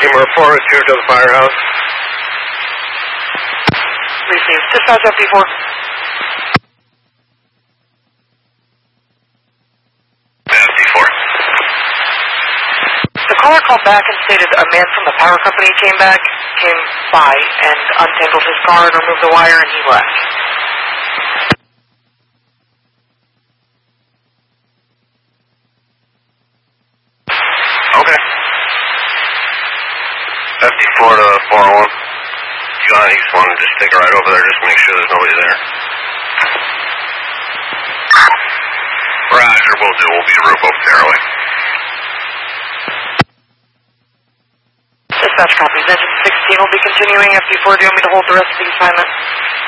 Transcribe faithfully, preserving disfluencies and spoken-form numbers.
Team four, return to the firehouse. Received. Dispatch F D four. F D four. The caller called back and stated a man from the power company came back, came by, and untangled his car and removed the wire, and he left. Okay. F D four to four oh one. John, you just want to just take a ride over there, just make sure there's nobody there. Roger, we'll do. We'll be a roof over Tearaway. Dispatch copies. Engine sixteen will be continuing. F D four, do you want me to hold the rest of the assignment?